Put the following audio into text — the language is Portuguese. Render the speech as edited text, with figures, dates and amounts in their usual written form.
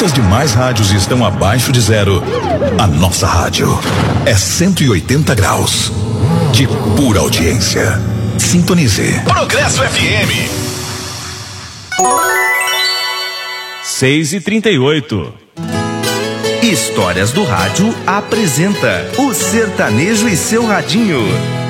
As demais rádios estão abaixo de zero. A nossa rádio é 180 graus de pura audiência. Sintonize. Progresso FM. 6h38. Histórias do Rádio apresenta o Sertanejo e seu Radinho.